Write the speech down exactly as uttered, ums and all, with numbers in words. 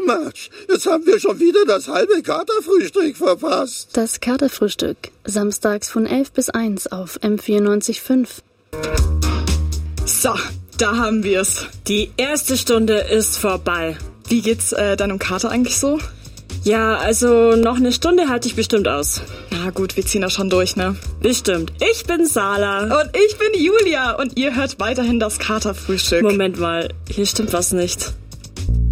Mensch, jetzt haben wir schon wieder das halbe Katerfrühstück verpasst. Das Katerfrühstück, samstags von elf bis eins auf M vierundneunzig Komma fünf. So, da haben wir's. Die erste Stunde ist vorbei. Wie geht's äh, deinem Kater eigentlich so? Ja, also noch eine Stunde halte ich bestimmt aus. Ja gut, wir ziehen das schon durch, ne? Bestimmt. Ich bin Sala. Und ich bin Julia. Und ihr hört weiterhin das Katerfrühstück. Moment mal, hier stimmt was nicht.